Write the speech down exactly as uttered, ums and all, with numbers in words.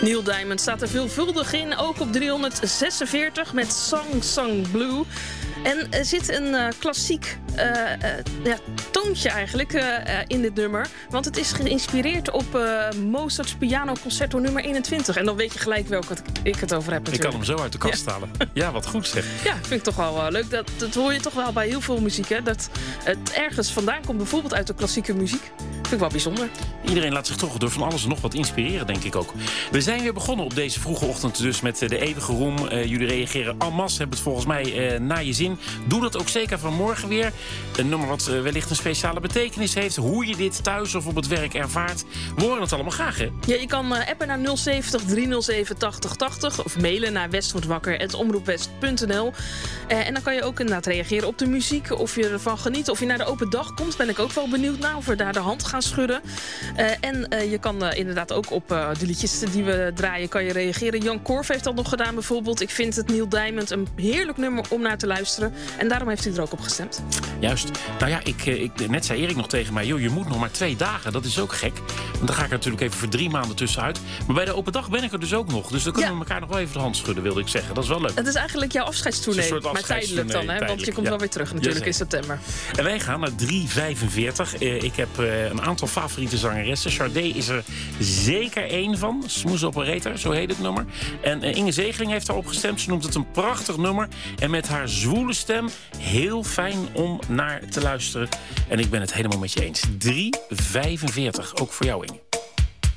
Neil Diamond staat er veelvuldig in, ook op driehonderdzesenveertig met Song Song Blue. En er zit een uh, klassiek uh, uh, ja, toontje eigenlijk uh, uh, in dit nummer. Want het is geïnspireerd op uh, Mozart's pianoconcerto nummer eenentwintig. En dan weet je gelijk welke ik het over heb natuurlijk. Ik kan hem zo uit de kast ja. halen. Ja, wat goed zeg. Ja, vind ik toch wel uh, leuk. Dat, dat hoor je toch wel bij heel veel muziek. Hè? Dat het ergens vandaan komt, bijvoorbeeld uit de klassieke muziek. Vind ik wel bijzonder. Iedereen laat zich toch door van alles en nog wat inspireren, denk ik ook. We zijn weer begonnen op deze vroege ochtend dus met de eeuwige roem. Uh, jullie reageren en masse, hebben het volgens mij uh, naar je zin. Doe dat ook zeker vanmorgen weer. Een nummer wat uh, wellicht een speciale betekenis heeft. Hoe je dit thuis of op het werk ervaart. We horen het allemaal graag, hè? Ja, je kan uh, appen naar nul zeventig driehonderdzeven tachtig tachtig of mailen naar westwordwakker apenstaartje omroepwest punt n l. Uh, en dan kan je ook inderdaad reageren op de muziek. Of je ervan geniet. Of je naar de open dag komt. Ben ik ook wel benieuwd naar. Of we daar de hand gaan schudden. Uh, en uh, je kan uh, inderdaad ook op uh, de liedjes die we draaien kan je reageren. Jan Korf heeft dat nog gedaan bijvoorbeeld. Ik vind het Neil Diamond een heerlijk nummer om naar te luisteren. En daarom heeft hij er ook op gestemd. Juist. Nou ja, ik, ik, net zei Erik nog tegen mij... joh, je moet nog maar twee dagen. Dat is ook gek. Want dan ga ik er natuurlijk even voor drie maanden tussenuit. Maar bij de open dag ben ik er dus ook nog. Dus dan kunnen ja. we elkaar nog wel even de hand schudden, wilde ik zeggen. Dat is wel leuk. Het is eigenlijk jouw afscheidstournee. Maar tijdelijk dan, hè? Tijdelijk, want je komt ja. wel weer terug natuurlijk in september. En wij gaan naar drie vijfenveertig. Uh, ik heb uh, een aantal favoriete zangeressen. Sade is er zeker één van. Smooth Operator, zo heet het nummer. En uh, Inge Zegeling heeft daarop gestemd. Ze noemt het een prachtig nummer. En met haar zwoele stem heel fijn om naar te luisteren. En ik ben het helemaal met je eens. drie vijfenveertig, ook voor jou, Inge.